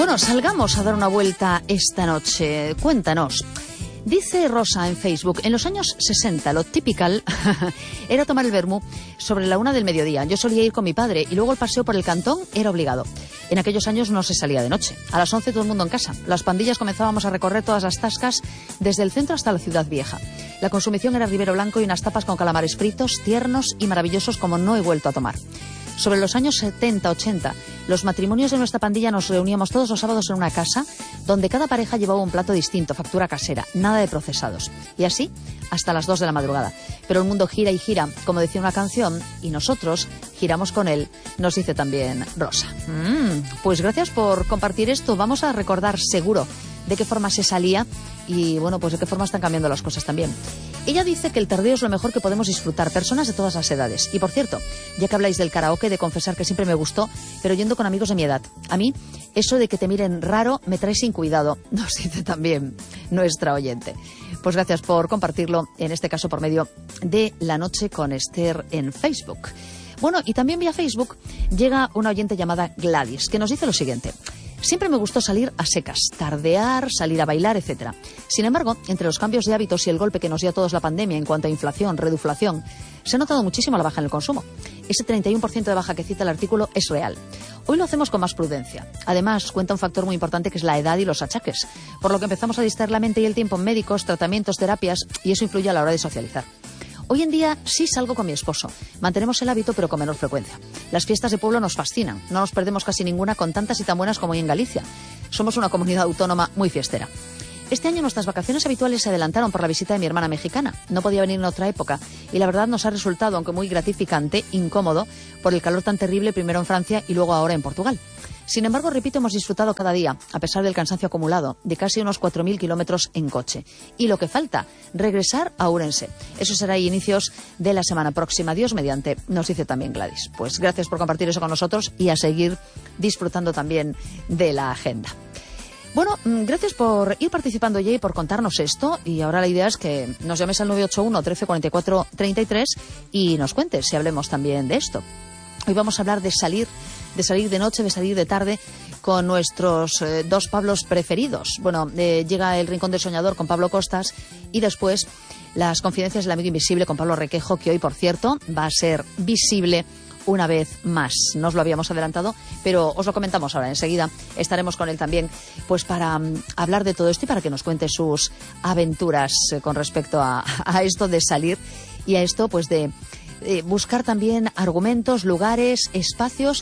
Bueno, salgamos a dar una vuelta esta noche. Cuéntanos. Dice Rosa en Facebook, en los años 60 lo typical era tomar el vermú sobre la 1 del mediodía. Yo solía ir con mi padre y luego el paseo por el cantón era obligado. En aquellos años no se salía de noche. A las 11 todo el mundo en casa. Las pandillas comenzábamos a recorrer todas las tascas desde el centro hasta la ciudad vieja. La consumición era Ribero Blanco y unas tapas con calamares fritos, tiernos y maravillosos como no he vuelto a tomar. Sobre los años 70-80, los matrimonios de nuestra pandilla nos reuníamos todos los sábados en una casa donde cada pareja llevaba un plato distinto, factura casera, nada de procesados. Y así hasta las 2 de la madrugada. Pero el mundo gira y gira, como decía una canción, y nosotros giramos con él, nos dice también Rosa. Pues gracias por compartir esto. Vamos a recordar seguro de qué forma se salía y, bueno, pues de qué forma están cambiando las cosas también. Ella dice que el tardeo es lo mejor que podemos disfrutar, personas de todas las edades. Y por cierto, ya que habláis del karaoke, de confesar que siempre me gustó, pero yendo con amigos de mi edad. A mí, eso de que te miren raro me trae sin cuidado, nos dice también nuestra oyente. Pues gracias por compartirlo, en este caso por medio de La Noche con Esther en Facebook. Bueno, y también vía Facebook llega una oyente llamada Gladys, que nos dice lo siguiente. Siempre me gustó salir a secas, tardear, salir a bailar, etc. Sin embargo, entre los cambios de hábitos y el golpe que nos dio a todos la pandemia en cuanto a inflación, reduflación, se ha notado muchísimo la baja en el consumo. Ese 31% de baja que cita el artículo es real. Hoy lo hacemos con más prudencia. Además, cuenta un factor muy importante que es la edad y los achaques, por lo que empezamos a distraer la mente y el tiempo en médicos, tratamientos, terapias, y eso influye a la hora de socializar. Hoy en día sí salgo con mi esposo. Mantenemos el hábito, pero con menor frecuencia. Las fiestas de pueblo nos fascinan. No nos perdemos casi ninguna, con tantas y tan buenas como hay en Galicia. Somos una comunidad autónoma muy fiestera. Este año nuestras vacaciones habituales se adelantaron por la visita de mi hermana mexicana. No podía venir en otra época y la verdad nos ha resultado, aunque muy gratificante, incómodo por el calor tan terrible, primero en Francia y luego ahora en Portugal. Sin embargo, repito, hemos disfrutado cada día, a pesar del cansancio acumulado, de casi unos 4.000 kilómetros en coche. Y lo que falta, regresar a Ourense. Eso será a inicios de la semana próxima. Dios mediante, nos dice también Gladys. Pues gracias por compartir eso con nosotros y a seguir disfrutando también de la agenda. Bueno, gracias por ir participando ya y por contarnos esto. Y ahora la idea es que nos llames al 981 13 44 33 y nos cuentes si hablemos también de esto. Hoy vamos a hablar de salir de noche, de salir de tarde con nuestros dos Pablos preferidos. Bueno, llega El Rincón del Soñador con Pablo Costas y después Las Confidencias del Amigo Invisible con Pablo Requejo, que hoy, por cierto, va a ser visible una vez más. No os lo habíamos adelantado, pero os lo comentamos ahora. Enseguida estaremos con él también, pues para hablar de todo esto y para que nos cuente sus aventuras con respecto a esto de salir y a esto, pues de buscar también argumentos, lugares, espacios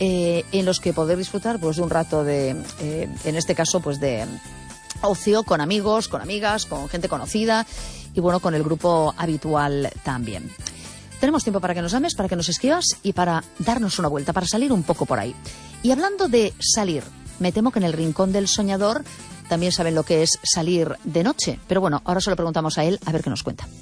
en los que poder disfrutar pues de un rato de, en este caso, pues de ocio con amigos, con amigas, con gente conocida y bueno, con el grupo habitual también. Tenemos tiempo para que nos llames, para que nos escribas y para darnos una vuelta, para salir un poco por ahí. Y hablando de salir, me temo que en El Rincón del Soñador también saben lo que es salir de noche. Pero bueno, ahora se lo preguntamos a él a ver qué nos cuenta.